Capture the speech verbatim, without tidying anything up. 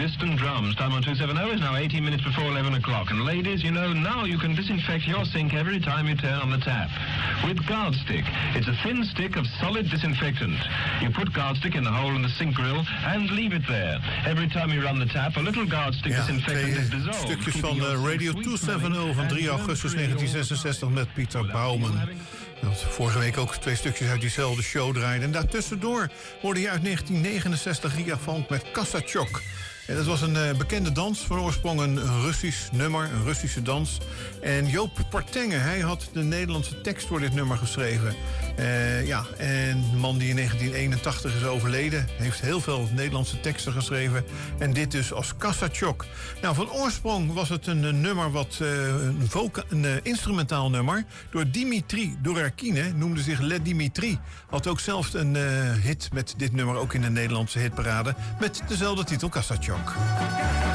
distant drums. Time on two seventy is now eighteen minutes before eleven o'clock. And ladies, you know, now you can disinfect your sink every time you turn on the tap. With Guard Stick. It's a thin stick of solid disinfectant. You put Guard Stick in the hole in the sink grill and leave it there. Every time you run the tap, a little Guard Stick ja, disinfectant twee is dissolved. Stukjes van uh, Radio tweehonderdzeventig van drie augustus negentien zesenzestig met Pieter Bouwman. Dat vorige week ook twee stukjes uit diezelfde show draaide. En daartussendoor hoorde je uit negentien negenenzestig Ria Valk met Kassachok. En dat was een uh, bekende dans, van oorsprong een Russisch nummer, een Russische dans. En Joop Partengen, hij had de Nederlandse tekst voor dit nummer geschreven. Uh, ja, en de man die in negentien eenentachtig is overleden, heeft heel veel Nederlandse teksten geschreven. En dit dus als Kassachok. Nou, van oorsprong was het een, een nummer, wat, uh, een, voca- een uh, instrumentaal nummer. Door Dimitri Dourakine, noemde zich Le Dimitri. Had ook zelf een uh, hit met dit nummer, ook in de Nederlandse hitparade. Met dezelfde titel, Kassachok.